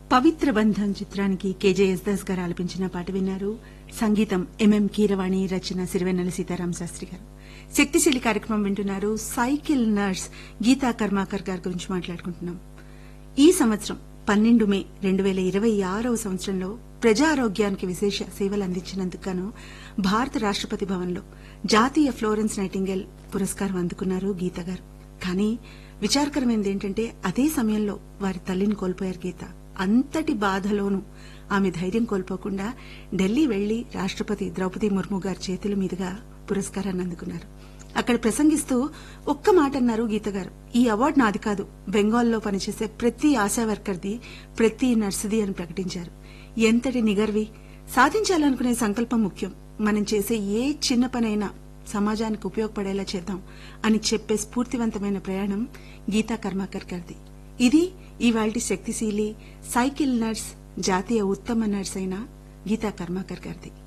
పవిత్ర బంధం చిత్రానికి కేజే యేసుదాస్ గారు ఆలపించిన పాట విన్నారు. సంగీతం ఎంఎం కీరవాణి, రచన సిరివెన్నెల సీతారామ శాస్త్రి గారు. శక్తిశీలి కార్యక్రమం వింటున్నారు. సైకిల్ నర్స్ గీతా కర్మాకర్ గారి గురించి మాట్లాడుకుంటున్నాం. ఈ సంవత్సరం 12 మే 2026వ సంవత్సరంలో ప్రజా ఆరోగ్యానికి విశేష సేవలు అందించినందుకు గాను భారత రాష్టపతి భవన్లో జాతీయ ఫ్లోరెన్స్ నైటింగేల్ పురస్కారం అందుకున్నారు గీత గారు. కానీ విచారకరమైనది ఏంటంటే అదే సమయంలో వారి తల్లిని కోల్పోయారు గీత. అంతటి బాధలోనూ ఆమె ధైర్యం కోల్పోకుండా ఢిల్లీ వెళ్లి రాష్టపతి ద్రౌపది ముర్ము గారి చేతుల మీదుగా పురస్కారాన్ని అందుకున్నారు. అక్కడ ప్రసంగిస్తూ ఒక్క మాట అన్నారు గీత గారు, ఈ అవార్డు నాది కాదు, బెంగాల్లో పనిచేసే ప్రతి ఆశా వర్కర్ది, ప్రతి నర్సుది అని ప్రకటించారు. ఎంతటి నిగర్వి! సాధించాలనుకునే సంకల్పం ముఖ్యం. మనం చేసే ఏ చిన్న పనైనా సమాజానికి ఉపయోగపడేలా చేద్దాం అని చెప్పే స్ఫూర్తివంతమైన ప్రయాణం గీతా కర్మాకర్ గారిది. ఇది ఇవాల్టి శక్తిశీలి సైకిల్ నర్స్, జాతీయ ఉత్తమ నర్స్ అయిన గీతా కర్మాకర్ గారిది.